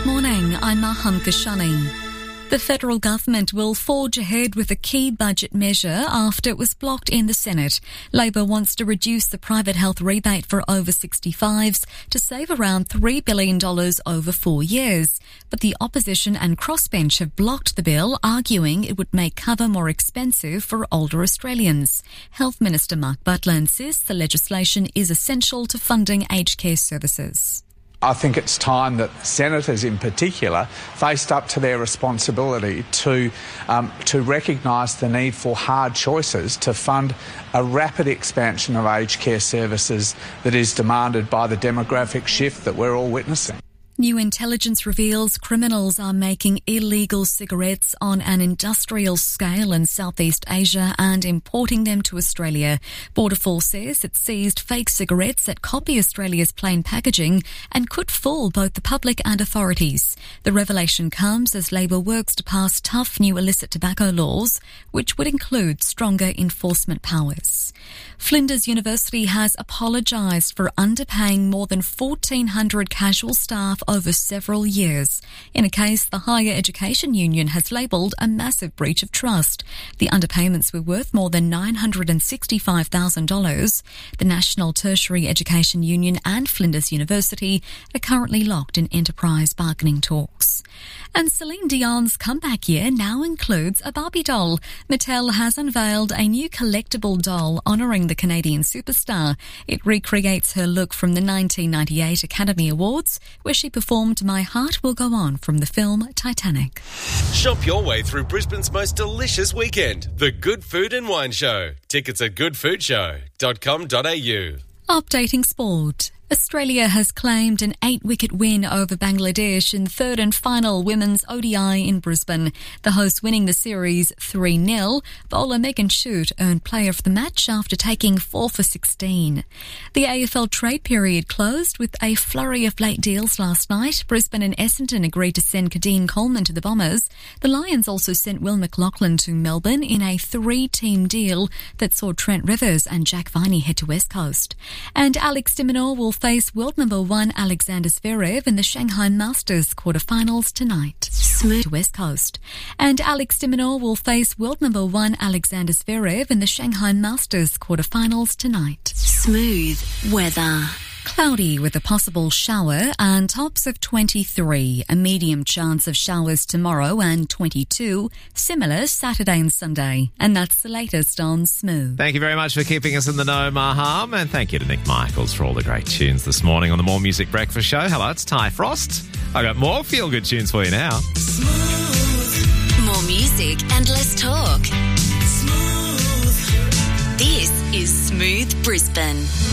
Morning, I'm Maham Kashani. The federal government will forge ahead with a key budget measure after it was blocked in the Senate. Labor wants to reduce the private health rebate for over 65s to save around $3 billion over 4 years. But the opposition and crossbench have blocked the bill, arguing it would make cover more expensive for older Australians. Health Minister Mark Butler insists the legislation is essential to funding aged care services. I think it's time that senators in particular faced up to their responsibility to recognise the need for hard choices to fund a rapid expansion of aged care services that is demanded by the demographic shift that we're all witnessing. New intelligence reveals criminals are making illegal cigarettes on an industrial scale in Southeast Asia and importing them to Australia. Border Force says it seized fake cigarettes that copy Australia's plain packaging and could fool both the public and authorities. The revelation comes as Labor works to pass tough new illicit tobacco laws, which would include stronger enforcement powers. Flinders University has apologised for underpaying more than 1,400 casual staff over several years. In a case the Higher Education Union has labelled a massive breach of trust. The underpayments were worth more than $965,000. The National Tertiary Education Union and Flinders University are currently locked in enterprise bargaining talks. And Celine Dion's comeback year now includes a Barbie doll. Mattel has unveiled a new collectible doll honouring the Canadian superstar. It recreates her look from the 1998 Academy Awards, where she performed My Heart Will Go On from the film Titanic. Shop your way through Brisbane's most delicious weekend, the Good Food and Wine Show. Tickets at goodfoodshow.com.au. Updating sport. Australia has claimed an 8-wicket win over Bangladesh in third and final women's ODI in Brisbane. The hosts winning the series 3-0. Bowler Megan Shute earned player of the match after taking 4 for 16. The AFL trade period closed with a flurry of late deals last night. Brisbane and Essendon agreed to send Kadeen Coleman to the Bombers. The Lions also sent Will McLaughlin to Melbourne in a 3-team deal that saw Trent Rivers and Jack Viney head to West Coast. And Alex de Minaur will face world number 1 Alexander Zverev in the Shanghai Masters quarterfinals tonight. Smooth West Coast. And Alex de Minaur will face world number 1 Alexander Zverev in the Shanghai Masters quarterfinals tonight. Smooth weather. Cloudy with a possible shower and tops of 23. A medium chance of showers tomorrow and 22. Similar Saturday and Sunday. And that's the latest on Smooth. Thank you very much for keeping us in the know, Maham. And thank you to Nick Michaels for all the great tunes this morning on the More Music Breakfast Show. Hello, it's Ty Frost. I got more feel-good tunes for you now. Smooth. More music and less talk. Smooth. This is Smooth Brisbane.